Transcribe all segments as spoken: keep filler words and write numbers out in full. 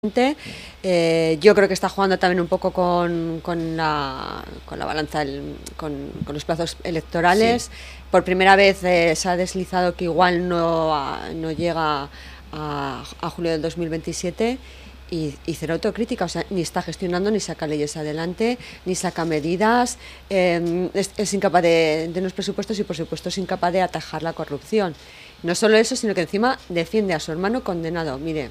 Eh, yo creo que está jugando también un poco con, con, la, con la balanza, el, con, con los plazos electorales. Sí. Por primera vez eh, se ha deslizado que igual no, a, no llega a, a julio del dos mil veintisiete y, y cero autocrítica, o sea, ni está gestionando, ni saca leyes adelante, ni saca medidas, eh, es, es incapaz de, de unos presupuestos y por supuesto es incapaz de atajar la corrupción. No solo eso, sino que encima defiende a su hermano condenado. Mire,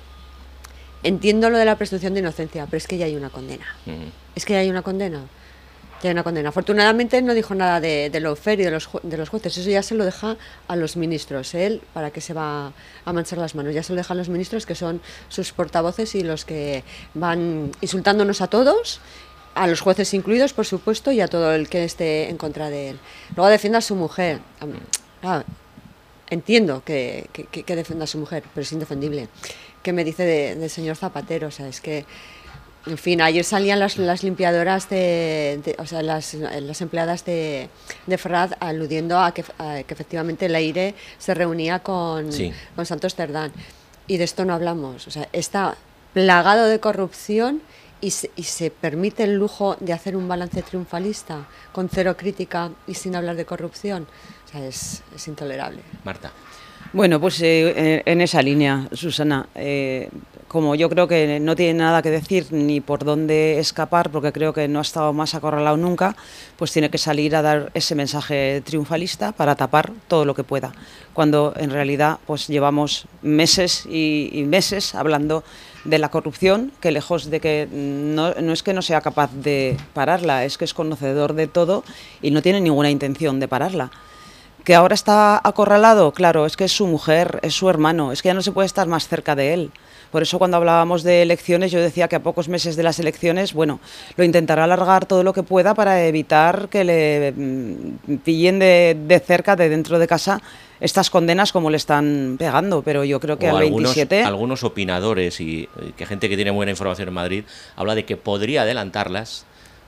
entiendo lo de la presunción de inocencia, pero es que ya hay una condena. Uh-huh. Es que ya hay una condena. Ya hay una condena. Afortunadamente no dijo nada de, de lawfare y de los, ju- de los jueces. Eso ya se lo deja a los ministros. Él, ¿para qué se va a manchar las manos? Ya se lo dejan los ministros, que son sus portavoces y los que van insultándonos a todos, a los jueces incluidos, por supuesto, y a todo el que esté en contra de él. Luego defiende a su mujer. Ah, entiendo que, que, que defienda a su mujer, pero es indefendible. ¿Qué me dice de, del señor Zapatero? O sea, es que, en fin, ayer salían las, las limpiadoras, de, de, o sea, las, las empleadas de, de Ferraz aludiendo a que, a que efectivamente el aire se reunía con, sí. con Santos Cerdán. Y de esto no hablamos. O sea, está plagado de corrupción y se, y se permite el lujo de hacer un balance triunfalista con cero crítica y sin hablar de corrupción. O sea, es, es intolerable. Marta. Bueno, pues eh, en esa línea, Susana, eh, como yo creo que no tiene nada que decir ni por dónde escapar, porque creo que no ha estado más acorralado nunca, pues tiene que salir a dar ese mensaje triunfalista para tapar todo lo que pueda, cuando en realidad pues llevamos meses y, y meses hablando de la corrupción, que lejos de que no, no es que no sea capaz de pararla, es que es conocedor de todo y no tiene ninguna intención de pararla. Que ahora está acorralado, claro, es que es su mujer, es su hermano, es que ya no se puede estar más cerca de él. Por eso cuando hablábamos de elecciones yo decía que a pocos meses de las elecciones, bueno, lo intentará alargar todo lo que pueda para evitar que le mm, pillen de, de cerca, de dentro de casa, estas condenas como le están pegando, pero yo creo que o al algunos, veintisiete... Algunos opinadores y que gente que tiene buena información en Madrid habla de que podría adelantarlas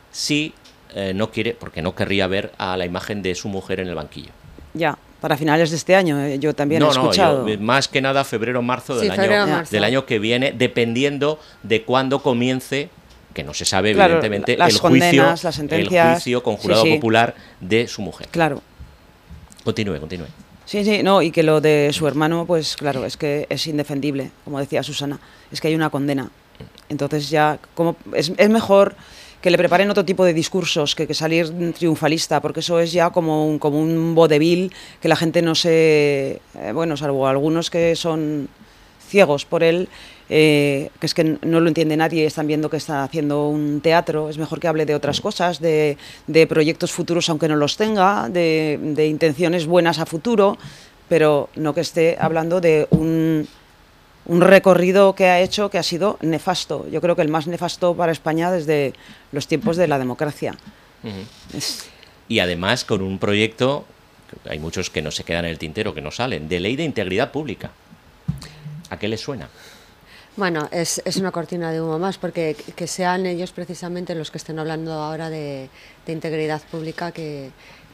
si eh, no quiere, porque no querría ver a la imagen de su mujer en el banquillo. Ya, para finales de este año, eh, yo también no, he escuchado. No, yo, más que nada febrero marzo del, sí, febrero, año, marzo. del año que viene, dependiendo de cuándo comience, que no se sabe claro, evidentemente, las el, condenas, juicio, las sentencias, el juicio con jurado sí, sí. popular de su mujer. Claro. Continúe, continúe. Sí, sí, no, y que lo de su hermano, pues claro, es que es indefendible, como decía Susana, es que hay una condena. Entonces ya, como es, es mejor que le preparen otro tipo de discursos que, que salir triunfalista, porque eso es ya como un, como un vodevil que la gente no se... Eh, bueno, salvo algunos que son ciegos por él, eh, que es que no lo entiende nadie, están viendo que está haciendo un teatro. Es mejor que hable de otras cosas, de, de proyectos futuros aunque no los tenga, de, de intenciones buenas a futuro, pero no que esté hablando de un... un recorrido que ha hecho que ha sido nefasto. Yo creo que el más nefasto para España desde los tiempos de la democracia. Uh-huh. Es... Y además con un proyecto, hay muchos que no se quedan en el tintero, que no salen, de ley de integridad pública. ¿A qué les suena? Bueno, es, es una cortina de humo más, porque que sean ellos precisamente los que estén hablando ahora de, de integridad pública, que...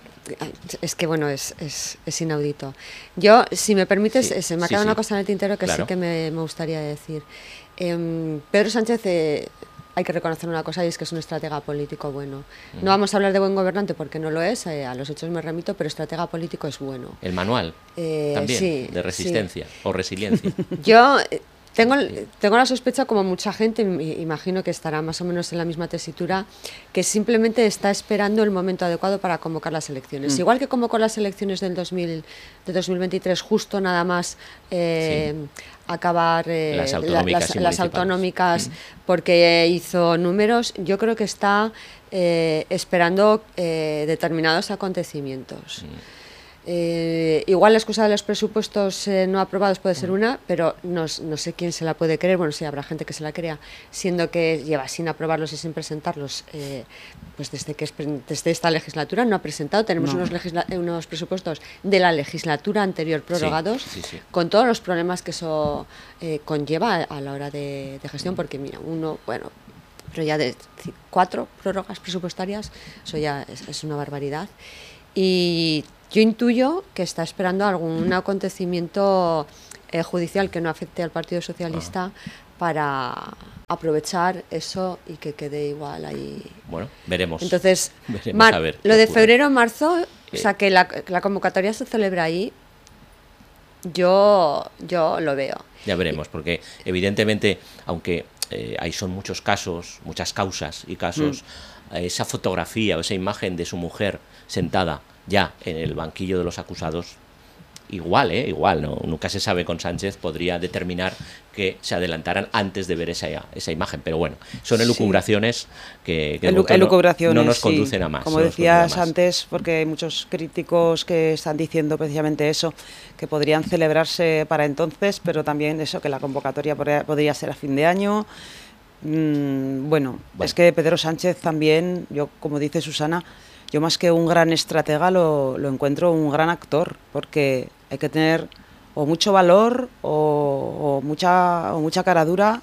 es que bueno, es, es, es inaudito. Yo, si me permites, sí, se me ha quedado sí, una sí. cosa en el tintero que claro. sí que me, me gustaría decir. Eh, Pedro Sánchez, eh, hay que reconocer una cosa, y es que es un estratega político bueno. Mm. No vamos a hablar de buen gobernante porque no lo es, eh, a los hechos me remito, pero estratega político es bueno. El manual eh, también, sí, de resistencia sí. o resiliencia. Yo... Tengo, tengo la sospecha, como mucha gente, imagino que estará más o menos en la misma tesitura, que simplemente está esperando el momento adecuado para convocar las elecciones. Mm. Igual que convocó las elecciones del dos mil, de dos mil veintitrés, justo nada más eh, sí. acabar eh, las autonómicas, la, las, las autonómicas mm. porque hizo números, yo creo que está eh, esperando eh, determinados acontecimientos. Mm. Eh, igual la excusa de los presupuestos eh, no aprobados puede ser una, pero no, no sé quién se la puede creer. Bueno, sí, habrá gente que se la crea, siendo que lleva sin aprobarlos y sin presentarlos eh, pues desde que es, desde esta legislatura no ha presentado. Tenemos no. unos, legisla unos presupuestos de la legislatura anterior prorrogados, sí, sí, sí. con todos los problemas que eso eh, conlleva a, a la hora de, de gestión, porque mira, uno, bueno, pero ya de cuatro prórrogas presupuestarias, eso ya es, es una barbaridad. Y yo intuyo que está esperando algún acontecimiento eh, judicial que no afecte al Partido Socialista para aprovechar eso y que quede igual ahí. Bueno, veremos. Entonces, veremos mar, a ver lo de ocurre. febrero, marzo, Eh. o sea, que la, la convocatoria se celebra ahí, yo, yo lo veo. Ya veremos, porque evidentemente, aunque eh, ahí son muchos casos, muchas causas y casos, mm. eh, esa fotografía o esa imagen de su mujer sentada ya en el banquillo de los acusados, igual, ¿eh? Igual, ¿no? Nunca se sabe con Sánchez, podría determinar que se adelantaran antes de ver esa, esa imagen, pero bueno, son elucubraciones sí. que, que Elu elucubraciones, no, no nos sí. conducen a más. Como no decías antes, porque hay muchos críticos que están diciendo precisamente eso, que podrían celebrarse para entonces, pero también eso, que la convocatoria podría, podría ser a fin de año. Mm, bueno, bueno, es que Pedro Sánchez también, yo como dice Susana, yo más que un gran estratega lo, lo encuentro un gran actor, porque hay que tener o mucho valor o, o, mucha, o mucha cara dura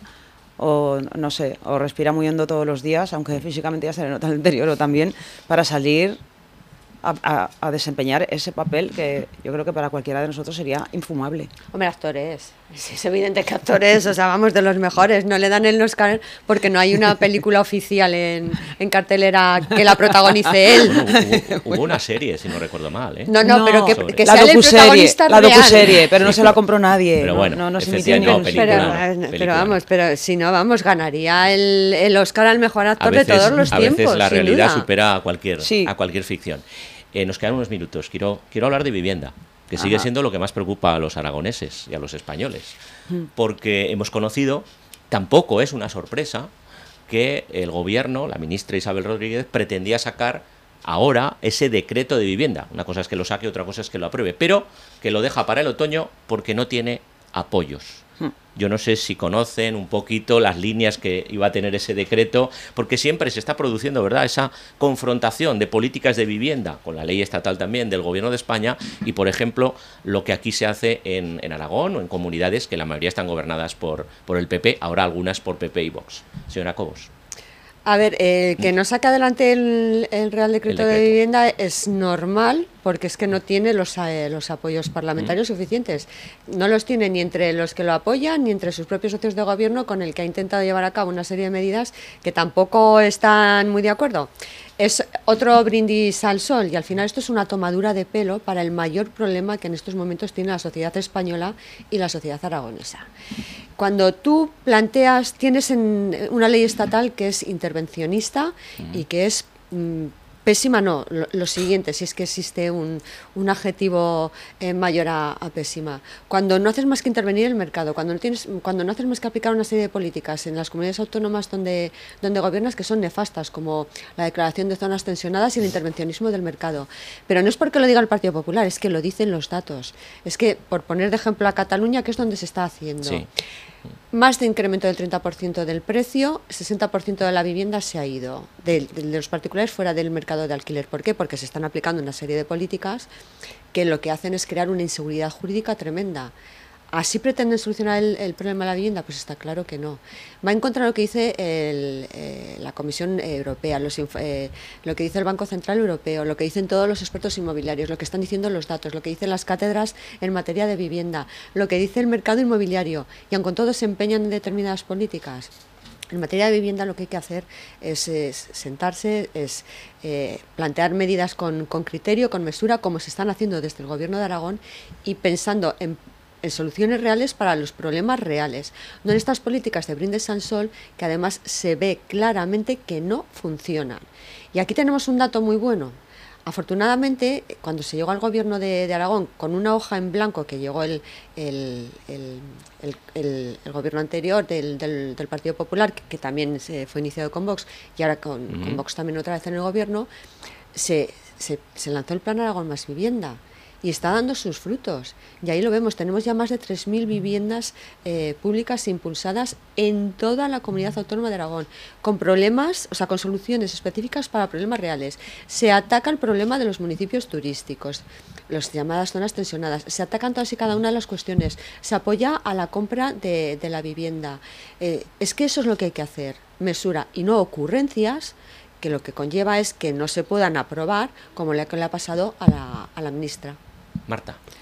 o no sé, o respira muy hondo todos los días, aunque físicamente ya se le nota el deterioro también, para salir a, a, a desempeñar ese papel que yo creo que para cualquiera de nosotros sería infumable. Hombre, actores, es evidente que actores, o sea, vamos, de los mejores, no le dan el Oscar porque no hay una película oficial en, en cartelera que la protagonice él. Bueno, hubo, hubo una serie, si no recuerdo mal, ¿eh? No, no, no pero que, sobre... que la sea el protagonista la real. docuserie, pero no se la compró nadie. Pero bueno, no, no, no se efectivamente, emitió no, en película, pero, no, pero película. vamos, pero si no, vamos, ganaría el, el Oscar al mejor actor veces, de todos los a tiempos. veces la sin realidad duda. supera a cualquier, sí. a cualquier ficción. Eh, nos quedan unos minutos. Quiero, quiero hablar de vivienda, que sigue Ajá. siendo lo que más preocupa a los aragoneses y a los españoles. Porque hemos conocido, tampoco es una sorpresa, que el gobierno, la ministra Isabel Rodríguez, pretendía sacar ahora ese decreto de vivienda. Una cosa es que lo saque, otra cosa es que lo apruebe, pero que lo deja para el otoño porque no tiene apoyos. Yo no sé si conocen un poquito las líneas que iba a tener ese decreto, porque siempre se está produciendo, ¿verdad?, esa confrontación de políticas de vivienda con la ley estatal también del Gobierno de España y, por ejemplo, lo que aquí se hace en, en Aragón o en comunidades que la mayoría están gobernadas por, por el P P, ahora algunas por P P y Vox. Señora Cobos. A ver, eh, que no saque adelante el, el Real Decreto, el decreto de Vivienda es normal porque es que no tiene los, eh, los apoyos parlamentarios mm. suficientes. No los tiene ni entre los que lo apoyan ni entre sus propios socios de gobierno, con el que ha intentado llevar a cabo una serie de medidas que tampoco están muy de acuerdo. Es otro brindis al sol y al final esto es una tomadura de pelo para el mayor problema que en estos momentos tiene la sociedad española y la sociedad aragonesa. Cuando tú planteas, tienes en una ley estatal que es intervencionista y que es mmm, pésima, no, lo, lo siguiente, si es que existe un, un adjetivo eh, mayor a, a pésima. Cuando no haces más que intervenir el mercado, cuando no, tienes, cuando no haces más que aplicar una serie de políticas en las comunidades autónomas donde, donde gobiernas que son nefastas, como la declaración de zonas tensionadas y el intervencionismo del mercado. Pero no es porque lo diga el Partido Popular, es que lo dicen los datos. Es que, por poner de ejemplo a Cataluña, que es donde se está haciendo. Sí. Más de incremento del treinta por ciento del precio, sesenta por ciento de la vivienda se ha ido de, de, de los particulares fuera del mercado de alquiler. ¿Por qué? Porque se están aplicando una serie de políticas que lo que hacen es crear una inseguridad jurídica tremenda. ¿Así pretenden solucionar el, el problema de la vivienda? Pues está claro que no. Va en contra de lo que dice el, eh, la Comisión Europea, los, eh, lo que dice el Banco Central Europeo, lo que dicen todos los expertos inmobiliarios, lo que están diciendo los datos, lo que dicen las cátedras en materia de vivienda, lo que dice el mercado inmobiliario, y aun con todo se empeñan en determinadas políticas. En materia de vivienda lo que hay que hacer es, es sentarse, es eh, plantear medidas con, con criterio, con mesura, como se están haciendo desde el Gobierno de Aragón, y pensando en en soluciones reales para los problemas reales, no en estas políticas de brindis al sol que además se ve claramente que no funcionan. Y aquí tenemos un dato muy bueno. Afortunadamente, cuando se llegó al gobierno de, de Aragón con una hoja en blanco que llegó el, el, el, el, el, el gobierno anterior del, del, del Partido Popular, que, que también se fue iniciado con Vox, y ahora con, uh-huh. con Vox también otra vez en el gobierno, se, se, se lanzó el Plan Aragón Más Vivienda. Y está dando sus frutos. Y ahí lo vemos, tenemos ya más de tres mil viviendas eh, públicas impulsadas en toda la comunidad autónoma de Aragón, con problemas, o sea, con soluciones específicas para problemas reales. Se ataca el problema de los municipios turísticos, las llamadas zonas tensionadas, se atacan todas y cada una de las cuestiones, se apoya a la compra de, de la vivienda. Eh, es que eso es lo que hay que hacer, mesura y no ocurrencias, que lo que conlleva es que no se puedan aprobar, como le, le ha pasado a la, a la ministra. Marta.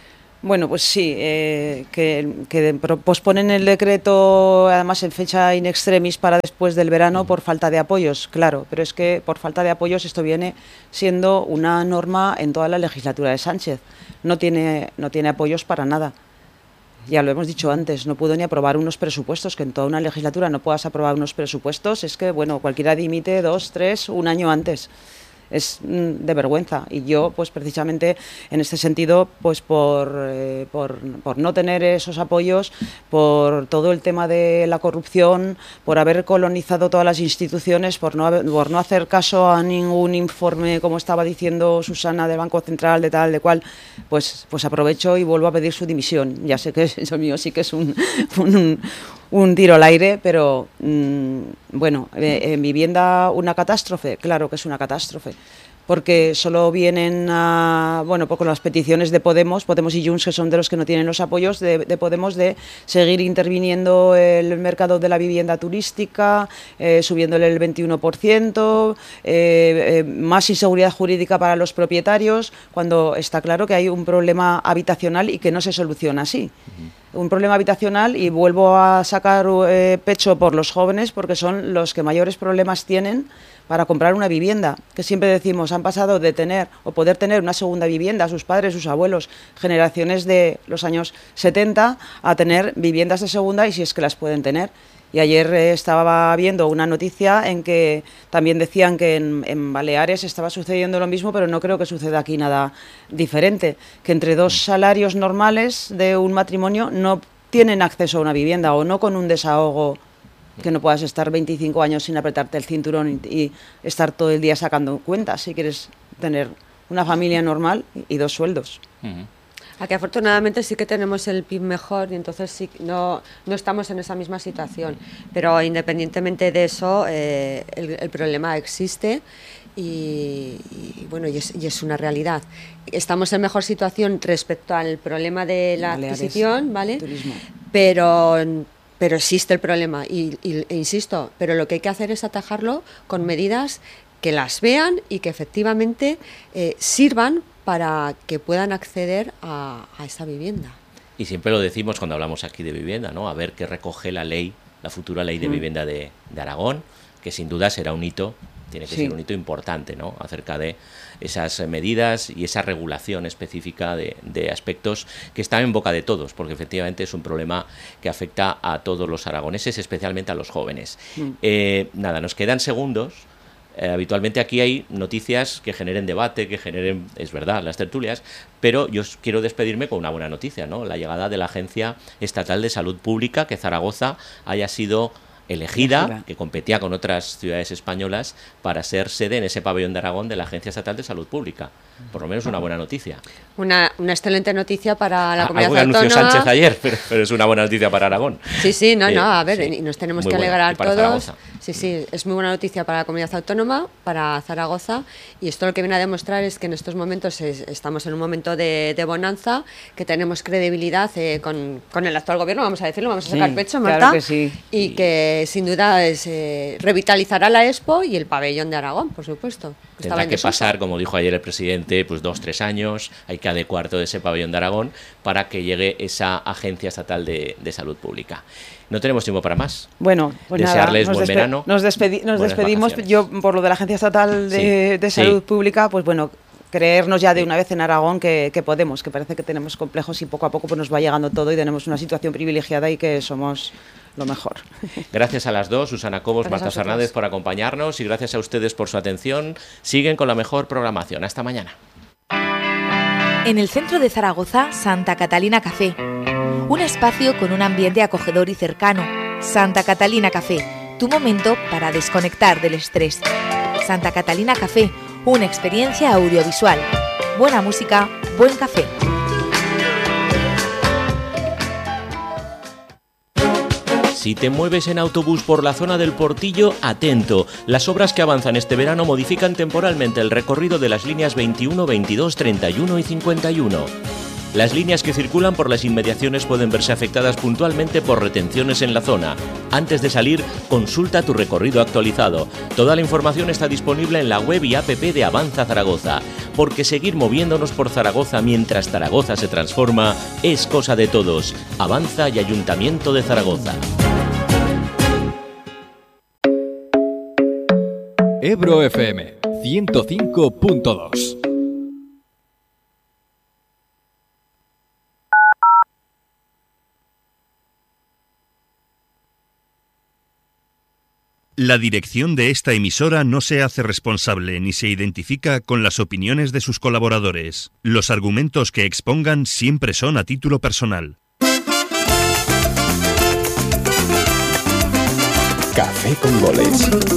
Bueno, pues sí, eh, que, que posponen el decreto, además en fecha in extremis para después del verano por falta de apoyos, claro, pero es que por falta de apoyos esto viene siendo una norma en toda la legislatura de Sánchez. No tiene, no tiene apoyos para nada. Ya lo hemos dicho antes, no pudo ni aprobar unos presupuestos, que en toda una legislatura no puedas aprobar unos presupuestos, es que, bueno, cualquiera dimite dos, tres, un año antes. Es de vergüenza, y yo pues precisamente en este sentido pues por, eh, por, por no tener esos apoyos, por todo el tema de la corrupción, por haber colonizado todas las instituciones, por no, haber, por no hacer caso a ningún informe, como estaba diciendo Susana, del Banco Central, de tal, de cual, pues, pues aprovecho y vuelvo a pedir su dimisión. Ya sé que eso mío sí que es un, un, un tiro al aire, pero mmm, bueno, en vivienda una catástrofe, claro que es una catástrofe, porque solo vienen a, bueno, pues con las peticiones de Podemos, Podemos y Junts, que son de los que no tienen los apoyos de, de Podemos, de seguir interviniendo el mercado de la vivienda turística, eh, subiéndole el veintiuno por ciento, eh, eh, más inseguridad jurídica para los propietarios, cuando está claro que hay un problema habitacional y que no se soluciona así. Uh-huh. Un problema habitacional, y vuelvo a sacar eh, pecho por los jóvenes, porque son los que mayores problemas tienen para comprar una vivienda, que siempre decimos, han pasado de tener o poder tener una segunda vivienda, sus padres, sus abuelos, generaciones de los años setenta, a tener viviendas de segunda, y si es que las pueden tener. Y ayer eh, estaba viendo una noticia en que también decían que en, en Baleares estaba sucediendo lo mismo, pero no creo que suceda aquí nada diferente, que entre dos salarios normales de un matrimonio no tienen acceso a una vivienda, o no con un desahogo, que no puedas estar veinticinco años sin apretarte el cinturón y, y estar todo el día sacando cuentas si quieres tener una familia normal y dos sueldos. Uh-huh. Aquí afortunadamente sí que tenemos el P I B mejor, y entonces sí no, no estamos en esa misma situación, pero independientemente de eso eh, el, el problema existe. Y, y bueno, y es, y es una realidad. Estamos en mejor situación respecto al problema de la Baleares, adquisición, ¿vale? Turismo. Pero pero existe el problema, y, y e insisto, pero lo que hay que hacer es atajarlo con medidas que las vean y que efectivamente eh, sirvan para que puedan acceder a, a esa vivienda. Y siempre lo decimos cuando hablamos aquí de vivienda, ¿no? A ver qué recoge la ley, la futura ley de vivienda de, de Aragón, que sin duda será un hito, tiene que sí. ser un hito importante, ¿no? Acerca de esas medidas y esa regulación específica de, de aspectos que están en boca de todos, porque efectivamente es un problema que afecta a todos los aragoneses, especialmente a los jóvenes. Mm. Eh, nada, nos quedan segundos. Eh, habitualmente aquí hay noticias que generen debate, que generen, es verdad, las tertulias, pero yo quiero despedirme con una buena noticia, ¿no? La llegada de la Agencia Estatal de Salud Pública, que Zaragoza haya sido elegida, elegida, que competía con otras ciudades españolas para ser sede en ese pabellón de Aragón de la Agencia Estatal de Salud Pública. Por lo menos una buena noticia. Una, una excelente noticia para la ah, comunidad autónoma. Algo anunció Sánchez ayer, pero, pero es una buena noticia para Aragón. Sí, sí, no, eh, no, a ver, sí, y nos tenemos que buena. alegrar todos. Zaragoza. Sí, sí, es muy buena noticia para la comunidad autónoma, para Zaragoza, y esto lo que viene a demostrar es que en estos momentos es, estamos en un momento de, de bonanza, que tenemos credibilidad eh, con, con el actual gobierno, vamos a decirlo, vamos a sacar sí, pecho, Marta, claro que sí. y que sin duda es, eh, revitalizará la Expo y el pabellón de Aragón, por supuesto. Tendrá que pasar, como dijo ayer el presidente, pues dos, tres años, hay que adecuar todo ese pabellón de Aragón para que llegue esa Agencia Estatal de, de Salud Pública. No tenemos tiempo para más. Bueno, pues desearles nada, buen despe verano. Nos, despedi nos despedimos. Vacaciones. Yo, por lo de la Agencia Estatal de, sí, de Salud sí. Pública, pues bueno, creernos ya de una vez en Aragón que, que podemos, que parece que tenemos complejos y poco a poco pues nos va llegando todo y tenemos una situación privilegiada y que somos lo mejor. Gracias a las dos, Susana Cobos, Marta Fernández, por acompañarnos, y gracias a ustedes por su atención. Siguen con la mejor programación. Hasta mañana. En el centro de Zaragoza, Santa Catalina Café. Un espacio con un ambiente acogedor y cercano. Santa Catalina Café, tu momento para desconectar del estrés. Santa Catalina Café, una experiencia audiovisual. Buena música, buen café. Si te mueves en autobús por la zona del Portillo, atento. Las obras que avanzan este verano modifican temporalmente el recorrido de las líneas veintiuno, veintidós, treinta y uno y cincuenta y uno. Las líneas que circulan por las inmediaciones pueden verse afectadas puntualmente por retenciones en la zona. Antes de salir, consulta tu recorrido actualizado. Toda la información está disponible en la web y app de Avanza Zaragoza, porque seguir moviéndonos por Zaragoza mientras Zaragoza se transforma es cosa de todos. Avanza y Ayuntamiento de Zaragoza. Ebro F M ciento cinco punto dos. La dirección de esta emisora no se hace responsable ni se identifica con las opiniones de sus colaboradores. Los argumentos que expongan siempre son a título personal. Café con goles.